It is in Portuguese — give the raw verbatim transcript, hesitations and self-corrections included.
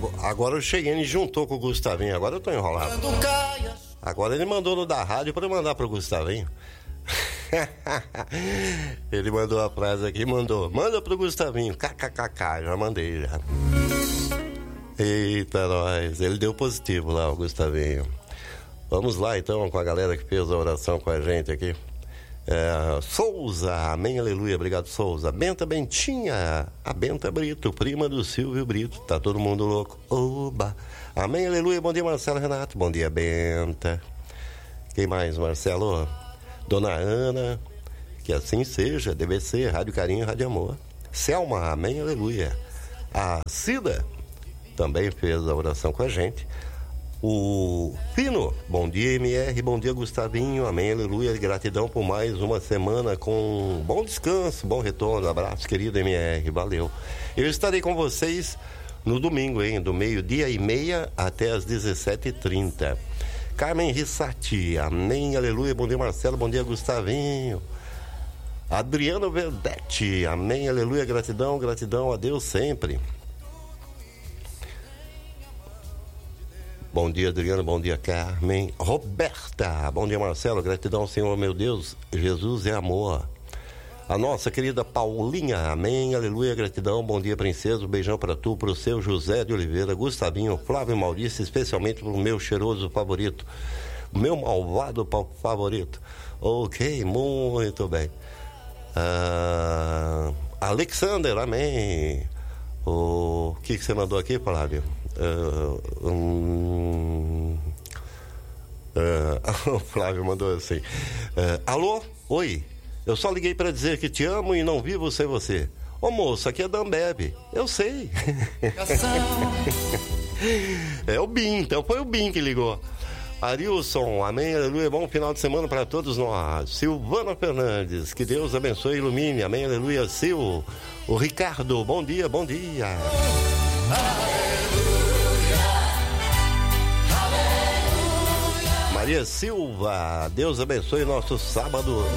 agora o Cheyenne juntou com o Gustavinho, agora eu tô enrolado. Agora ele mandou no da rádio pra eu mandar pro Gustavinho. Ele mandou a frase aqui, mandou, manda pro Gustavinho, kkkk, já mandei já. Eita, nós, ele deu positivo lá, o Gustavinho. Vamos lá então com a galera que fez a oração com a gente aqui. É, Souza, amém, aleluia, obrigado Souza. Benta Bentinha, a Benta Brito, prima do Silvio Brito, tá todo mundo louco. Oba, amém, aleluia, bom dia Marcelo Renato, bom dia Benta. Quem mais, Marcelo? Dona Ana, que assim seja, deve ser, Rádio Carinho, Rádio Amor. Selma, amém, aleluia. A Cida também fez a oração com a gente. O Fino, bom dia M R, bom dia Gustavinho, amém, aleluia, gratidão por mais uma semana com bom descanso, bom retorno, abraço querido M R, valeu. Eu estarei com vocês no domingo, hein, do meio-dia e meia até as dezessete e trinta. Carmen Rissati, amém, aleluia, bom dia Marcelo, bom dia Gustavinho. Adriano Verdete, amém, aleluia, gratidão, gratidão a Deus sempre. Bom dia, Adriano, bom dia, Carmen. Roberta, bom dia, Marcelo, gratidão, Senhor, meu Deus, Jesus é amor. A nossa querida Paulinha, amém, aleluia, gratidão, bom dia, princesa, um beijão pra tu, pro seu José de Oliveira, Gustavinho, Flávio Maurício, especialmente pro meu cheiroso favorito, meu malvado favorito. Ok, muito bem. Ah, Alexander, amém. O que, que você mandou aqui, Flávio? Uh, um, uh, o Flávio mandou assim: uh, alô, oi, eu só liguei pra dizer que te amo e não vivo sem você. Ô moço, aqui é Dambebe, eu sei. É o Bim, então foi o Bim que ligou. Arilson, amém, aleluia, bom final de semana para todos nós. Silvana Fernandes, que Deus abençoe e ilumine, amém, aleluia. Sil, o Ricardo, bom dia, bom dia. Maria Silva, Deus abençoe nosso sábado.